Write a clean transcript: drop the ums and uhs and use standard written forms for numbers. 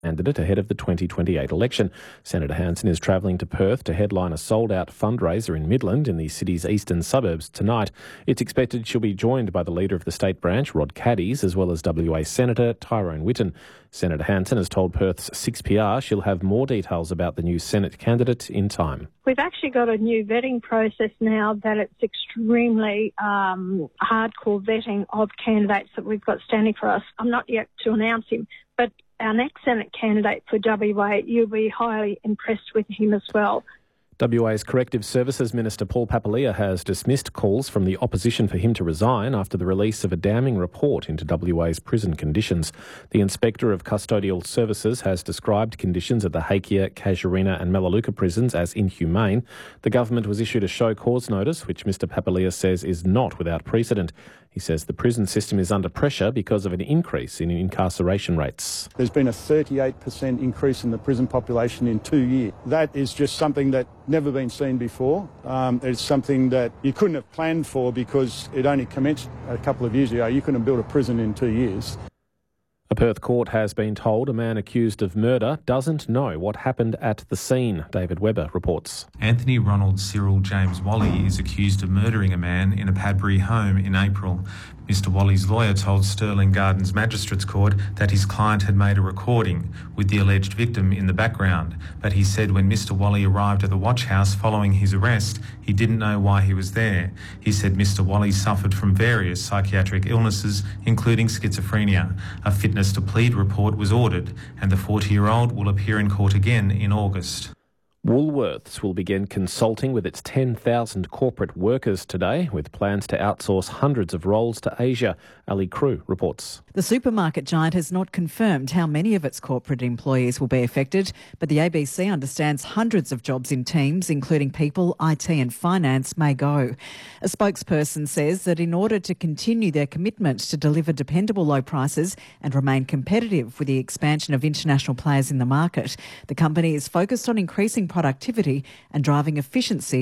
candidate ahead of the 2028 election. Senator Hanson is travelling to Perth to headline a sold-out fundraiser in Midland in the city's eastern suburbs tonight. It's expected she'll be joined by the leader of the state branch, Rod Caddies, as well as WA Senator Tyrone Whitten. Senator Hanson has told Perth's 6PR she'll have more details about the new Senate candidate in time. We've actually got a new vetting process now that it's extremely hardcore vetting of candidates that we've got standing for us. I'm not yet to announce him, but our next Senate candidate for WA, you'll be highly impressed with him as well. WA's Corrective Services Minister Paul Papalia has dismissed calls from the opposition for him to resign after the release of a damning report into WA's prison conditions. The Inspector of Custodial Services has described conditions at the Hakea, Casuarina and Melaleuca prisons as inhumane. The government was issued a show cause notice, which Mr Papalia says is not without precedent. He says the prison system is under pressure because of an increase in incarceration rates. There's been a 38% increase in the prison population in 2 years. That is just something that never been seen before. It's something that you couldn't have planned for because it only commenced a couple of years ago. You couldn't have built a prison in 2 years. A Perth court has been told a man accused of murder doesn't know what happened at the scene. David Webber reports. Anthony Ronald Cyril James Wally is accused of murdering a man in a Padbury home in April. Mr Wally's lawyer told Stirling Gardens Magistrates Court that his client had made a recording with the alleged victim in the background, but he said when Mr Wally arrived at the watch house following his arrest, he didn't know why he was there. He said Mr Wally suffered from various psychiatric illnesses, including schizophrenia. A fitness to plead report was ordered, and the 40-year-old will appear in court again in August. Woolworths will begin consulting with its 10,000 corporate workers today, with plans to outsource hundreds of roles to Asia. Ali Crew reports. The supermarket giant has not confirmed how many of its corporate employees will be affected, but the ABC understands hundreds of jobs in teams, including people, IT and finance, may go. A spokesperson says that in order to continue their commitment to deliver dependable low prices and remain competitive with the expansion of international players in the market, the company is focused on increasing productivity and driving efficiency